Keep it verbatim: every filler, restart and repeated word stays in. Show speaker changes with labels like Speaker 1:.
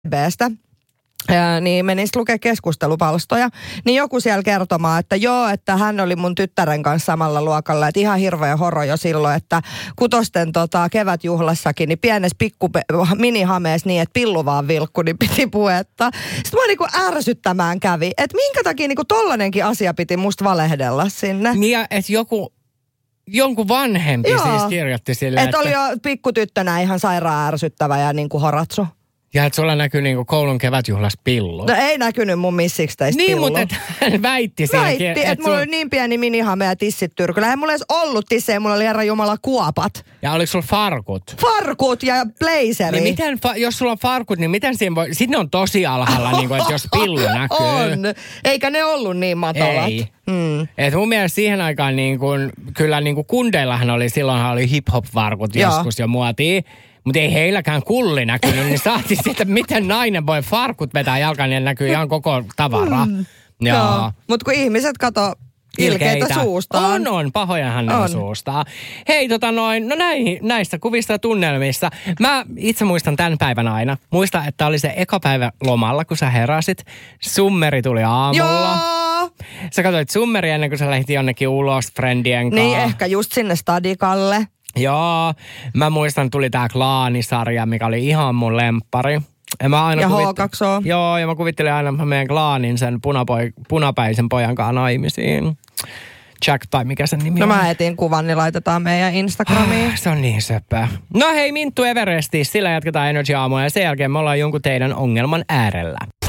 Speaker 1: B:stä. Ja, niin menin lukea keskustelupalstoja, niin joku siellä kertomaan, että joo, että hän oli mun tyttären kanssa samalla luokalla, että ihan hirveä horo jo silloin, että kutosten tota, kevätjuhlassakin, niin pienessä pikku minihameessa niin, että pillu vaan vilkku, niin piti puhetta. Sitten mua niinku ärsyttämään kävi, että minkä takia niinku tollanenkin asia piti musta valehdella sinne.
Speaker 2: Niin ja että joku... Jonkun vanhempi joo. siis kirjoitti silleen,
Speaker 1: Et että... oli jo pikkutyttönä ihan sairaan ärsyttävä ja niinku horatsu.
Speaker 2: Ja että sulla näkyy niinku koulun kevätjuhlas pillu.
Speaker 1: No ei näkynyt mun missiksteistä
Speaker 2: niin,
Speaker 1: pillu.
Speaker 2: Niin, mutta hän väitti
Speaker 1: siinäkin.
Speaker 2: Väitti,
Speaker 1: että et mulla sul... oli niin pieni minihame ja tissit tyrkyllä. Eihän mulla edes ollut tissejä, mulla oli herra jumala kuopat.
Speaker 2: Ja oliko sulla farkut?
Speaker 1: Farkut ja blazeri.
Speaker 2: Niin miten, jos sulla on farkut, niin miten siinä voi... Sitten ne on tosi alhaalla, niin kuin, että jos pillu näkyy.
Speaker 1: On. Eikä ne ollut niin matalat.
Speaker 2: Ei.
Speaker 1: Hmm.
Speaker 2: Et mun mielestä siihen aikaan niin kun, kyllä niin kun kundeillahan oli, silloinhan oli hip-hop-farkut joskus jo muotiin. Mutta ei heilläkään kulli näkynyt, niin saatiin sitten, miten nainen voi farkut vetää jalkaan, niin näkyy ihan koko tavara.
Speaker 1: Mm. Joo. Joo. Mutta kun ihmiset kato ilkeitä, ilkeitä suustaan.
Speaker 2: On, on. Pahojahan ne on suustaan. Hei, tota noin, no näin, näistä kuvista ja tunnelmista. Mä itse muistan tämän päivän aina. Muista, että oli se eka päivä lomalla, kun sä heräsit. Summeri tuli aamulla.
Speaker 1: Joo.
Speaker 2: Sä katsoit summeria ennen kuin sä lähti jonnekin ulos friendien kanssa.
Speaker 1: Niin, ehkä just sinne stadikalle.
Speaker 2: Joo, mä muistan, tuli tää Klaanisarja, mikä oli ihan mun lemppari. Ja, mä aina
Speaker 1: ja
Speaker 2: kuvit...
Speaker 1: H kaksi O.
Speaker 2: Joo, ja mä kuvittelin aina meidän Klaanin sen punapoi... punapäisen pojan kanssa naimisiin. Jack tai mikä sen nimi
Speaker 1: no,
Speaker 2: on.
Speaker 1: No mä etin kuvan, niin laitetaan meidän Instagramiin.
Speaker 2: Oh, se on niin söpää. No hei, Minttu Everesti, sillä jatketaan Energy Aamua ja sen jälkeen me ollaan jonkun teidän ongelman äärellä.